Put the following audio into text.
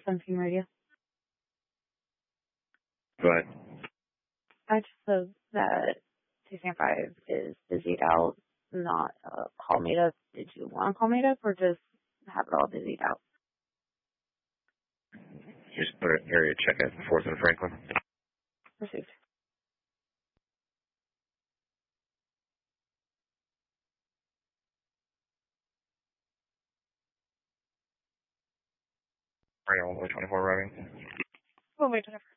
Sunbeam Radio. Go ahead. I just said that 205 is busied out, not call meet up. Did you want to call meet up or just have it all busied out? Here's area check at 4th and Franklin. Received. Right, all the way 24 routing. Oh, wait, 24.